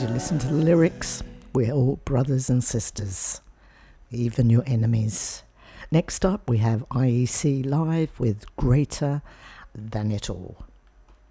Did you listen to the lyrics? We're all brothers and sisters, even your enemies. Next up, we have IEC Live with Greater Than It All.